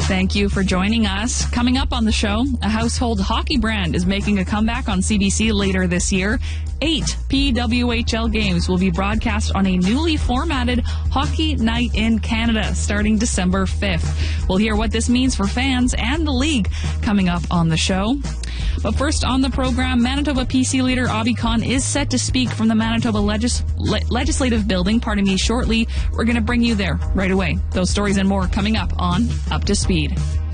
Thank you for joining us. Coming up on the show, a household hockey brand is making a comeback on CBC later this year. 8 PWHL games will be broadcast on a newly formatted Hockey Night in Canada starting December 5th. We'll hear what this means for fans and the league coming up on the show. But first on the program, Manitoba PC leader Abhi Khan is set to speak from the Manitoba Legislative Building, shortly. We're going to bring you there right away. Those stories and more coming up on Up to Speed.